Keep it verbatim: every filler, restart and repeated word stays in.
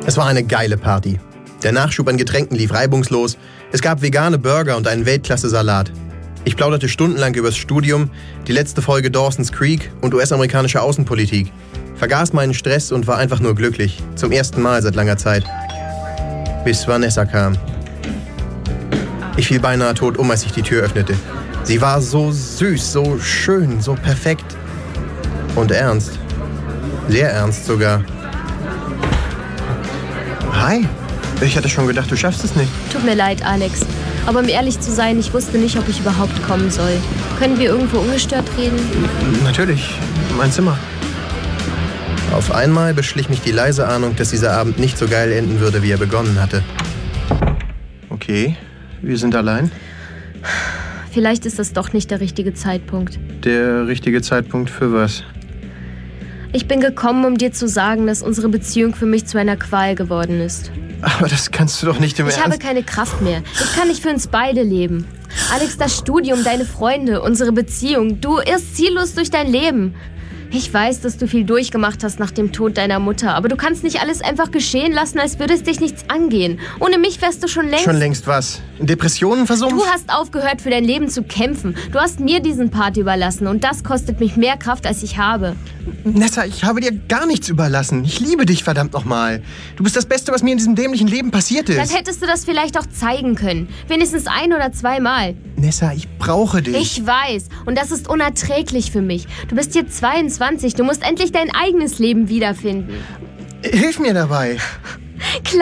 Es war eine geile Party. Der Nachschub an Getränken lief reibungslos. Es gab vegane Burger und einen Weltklasse-Salat. Ich plauderte stundenlang übers Studium, die letzte Folge Dawson's Creek und U S-amerikanische Außenpolitik. Vergaß meinen Stress und war einfach nur glücklich. Zum ersten Mal seit langer Zeit. Bis Vanessa kam. Ich fiel beinahe tot um, als ich die Tür öffnete. Sie war so süß, so schön, so perfekt. Und ernst. Sehr ernst sogar. Hi. Ich hatte schon gedacht, du schaffst es nicht. Tut mir leid, Alex. Aber um ehrlich zu sein, ich wusste nicht, ob ich überhaupt kommen soll. Können wir irgendwo ungestört reden? Natürlich. Mein Zimmer. Auf einmal beschlich mich die leise Ahnung, dass dieser Abend nicht so geil enden würde, wie er begonnen hatte. Okay, wir sind allein. Vielleicht ist das doch nicht der richtige Zeitpunkt. Der richtige Zeitpunkt für was? Ich bin gekommen, um dir zu sagen, dass unsere Beziehung für mich zu einer Qual geworden ist. Aber das kannst du doch nicht im Ich Ernst... habe keine Kraft mehr. Ich kann nicht für uns beide leben. Alex, das Studium, deine Freunde, unsere Beziehung. Du irrst ziellos durch dein Leben. Ich weiß, dass du viel durchgemacht hast nach dem Tod deiner Mutter, aber du kannst nicht alles einfach geschehen lassen, als würde es dich nichts angehen. Ohne mich wärst du schon längst... Schon längst was? In Depressionen versumpft? Du hast aufgehört, für dein Leben zu kämpfen. Du hast mir diesen Part überlassen und das kostet mich mehr Kraft, als ich habe. Nessa, ich habe dir gar nichts überlassen. Ich liebe dich, verdammt nochmal. Du bist das Beste, was mir in diesem dämlichen Leben passiert ist. Dann hättest du das vielleicht auch zeigen können. Wenigstens ein oder zweimal. Nessa, ich brauche dich. Ich weiß. Und das ist unerträglich für mich. Du bist hier zweiundzwanzig. Du musst endlich dein eigenes Leben wiederfinden. Hilf mir dabei. Klar.